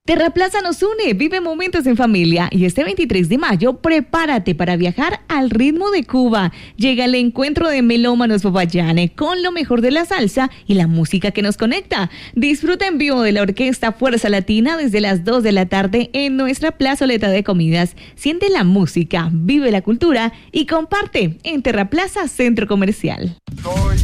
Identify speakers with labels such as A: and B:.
A: Terraplaza nos une, vive momentos en familia y este 23 de mayo prepárate para viajar al ritmo de Cuba. Llega el encuentro de melómanos Popayán con lo mejor de la salsa y la música que nos conecta. Disfruta en vivo de la Orquesta Fuerza Latina desde las 2 de la tarde en nuestra plazoleta de comidas. Siente la música, vive la cultura y comparte en Terraplaza Centro Comercial.